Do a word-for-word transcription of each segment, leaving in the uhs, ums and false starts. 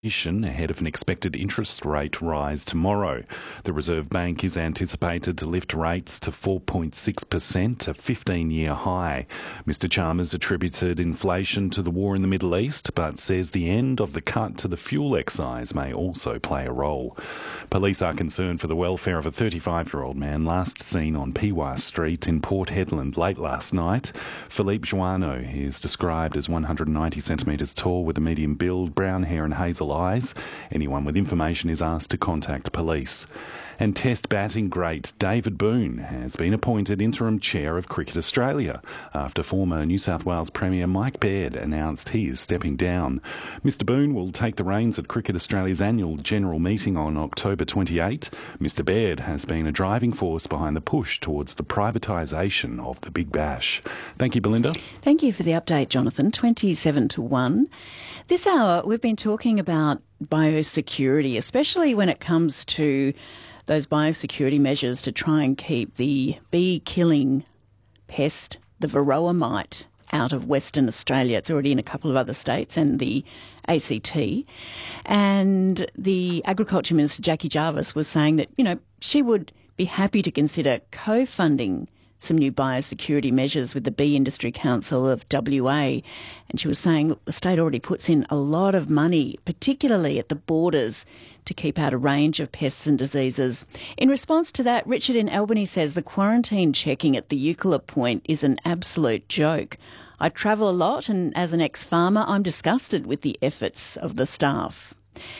ahead of an expected interest rate rise tomorrow. The Reserve Bank is anticipated to lift rates to four point six percent, a fifteen-year high. Mister Chalmers attributed inflation to the war in the Middle East, but says the end of the cut to the fuel excise may also play a role. Police are concerned for the welfare of a thirty-five-year-old man last seen on Piwa Street in Port Hedland late last night. Philippe Joanneau is described as one hundred ninety centimetres tall with a medium build, brown hair and hazel eyes. Anyone with information is asked to contact police. And Test batting great David Boon has been appointed interim chair of Cricket Australia after former New South Wales Premier Mike Baird announced he is stepping down. Mister Boon will take the reins at Cricket Australia's annual general meeting on October twenty-eighth. Mister Baird has been a driving force behind the push towards the privatisation of the Big Bash. Thank you, Belinda. Thank you for the update, Jonathan. twenty-seven to one. This hour, we've been talking about biosecurity, especially when it comes to those biosecurity measures to try and keep the bee-killing pest, the varroa mite, out of Western Australia. It's already in a couple of other states and the A C T. And the Agriculture Minister, Jackie Jarvis, was saying that, you know, she would be happy to consider co-funding some new biosecurity measures with the Bee Industry Council of W A. And she was saying, look, the state already puts in a lot of money, particularly at the borders, to keep out a range of pests and diseases. In response to that, Richard in Albany says the quarantine checking at the Euclid Point is an absolute joke. I travel a lot, and as an ex-farmer, I'm disgusted with the efforts of the staff.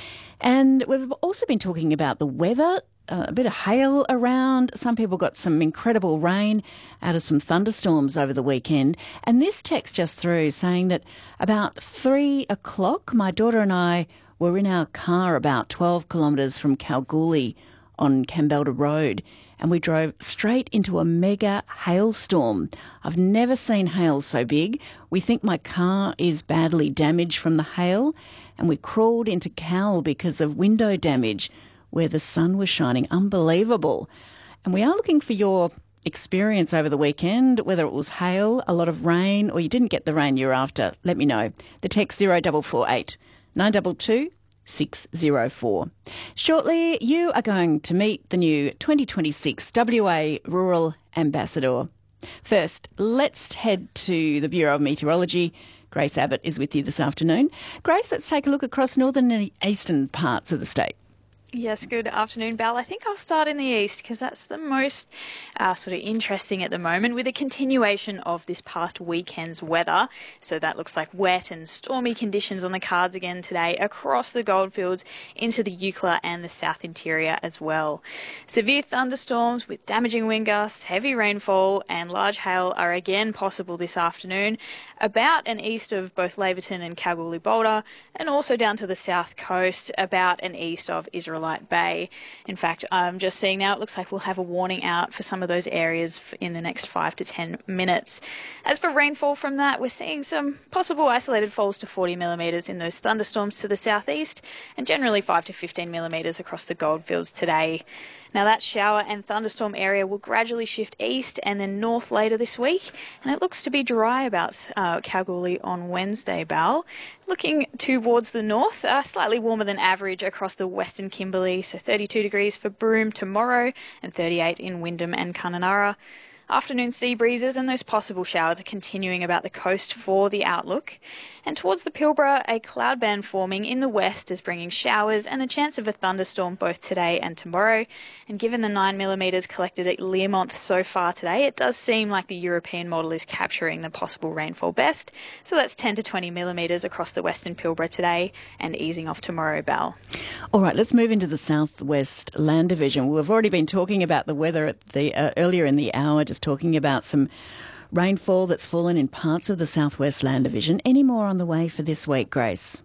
And we've also been talking about the weather. Uh, a bit of hail around. Some people got some incredible rain out of some thunderstorms over the weekend. And this text just through saying that about three o'clock, my daughter and I were in our car about twelve kilometres from Kalgoorlie on Campbell Road, and we drove straight into a mega hailstorm. I've never seen hail so big. We think my car is badly damaged from the hail, and we crawled into Cal because of window damage where the sun was shining. Unbelievable. And we are looking for your experience over the weekend, whether it was hail, a lot of rain, or you didn't get the rain you're after. Let me know. The text zero four four eight nine two two six zero four. Shortly, you are going to meet the new twenty twenty-six W A Rural Ambassador. First, let's head to the Bureau of Meteorology. Grace Abbott is with you this afternoon. Grace, let's take a look across northern and eastern parts of the state. Yes, good afternoon, Belle. I think I'll start in the east because that's the most uh, sort of interesting at the moment with a continuation of this past weekend's weather. So that looks like wet and stormy conditions on the cards again today across the goldfields into the Eucla and the south interior as well. Severe thunderstorms with damaging wind gusts, heavy rainfall and large hail are again possible this afternoon about and east of both Laverton and Kalgoorlie-Boulder, and also down to the south coast about and east of Israel Light Bay. In fact, I'm just seeing now it looks like we'll have a warning out for some of those areas in the next five to ten minutes. As for rainfall from that, we're seeing some possible isolated falls to forty millimetres in those thunderstorms to the southeast, and generally five to fifteen millimetres across the goldfields today. Now that shower and thunderstorm area will gradually shift east and then north later this week, and it looks to be dry about uh, Kalgoorlie on Wednesday, Bal. Looking towards the north, uh, slightly warmer than average across the western Kimberley, so thirty-two degrees for Broome tomorrow and thirty-eight in Wyndham and Kununurra. Afternoon sea breezes and those possible showers are continuing about the coast for the outlook. And towards the Pilbara, a cloud band forming in the west is bringing showers and the chance of a thunderstorm both today and tomorrow. And given the nine millimetres collected at Learmonth so far today, it does seem like the European model is capturing the possible rainfall best. So that's ten to twenty millimetres across the western Pilbara today and easing off tomorrow, Bal. All right, let's move into the southwest land division. We've already been talking about the weather at the uh, earlier in the hour, just talking about some rainfall that's fallen in parts of the southwest land division. Any more on the way for this week, Grace?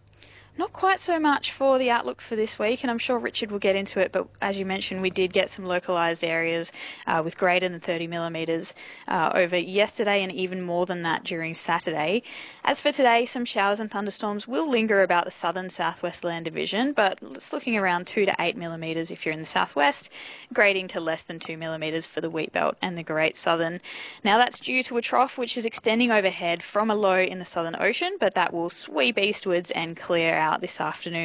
Not quite so much for the outlook for this week, and I'm sure Richard will get into it, but as you mentioned, we did get some localised areas uh, with greater than thirty millimetres uh, over yesterday and even more than that during Saturday. As for today, some showers and thunderstorms will linger about the southern southwest land division, but it's looking around two to eight millimetres if you're in the southwest, grading to less than two millimetres for the wheat belt and the Great Southern. Now that's due to a trough which is extending overhead from a low in the Southern Ocean, but that will sweep eastwards and clear out this afternoon.